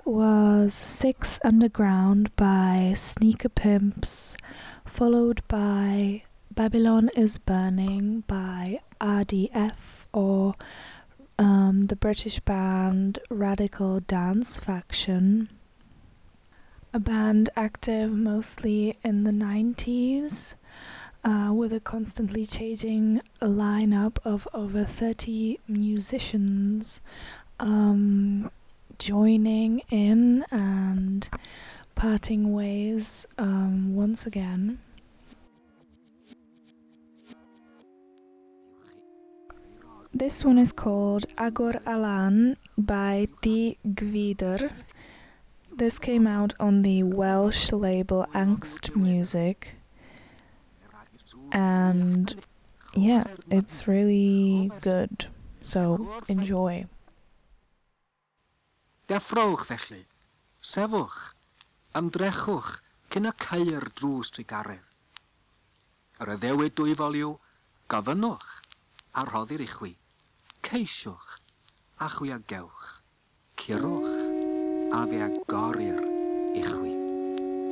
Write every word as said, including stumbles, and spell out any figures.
was Six Underground by Sneaker Pimps, followed by Babylon is Burning by R D F, or um, the British band Radical Dance Faction, a band active mostly in the nineties, uh, with a constantly changing lineup of over thirty musicians um, joining in and parting ways um, once again. This one is called Agor Alan by Di Gwydir. This came out on the Welsh label Angst Music, and yeah, it's really good, so enjoy. Deffrowch felly, sefwch, ymdrechwch cyn y ceir drws trwy garedd. Yr y ddewyd dwy foliw, gofynwch, a rhoddir i chwi, ceisiwch, a chwi a gewch, curwch, a fe agorir i chwi.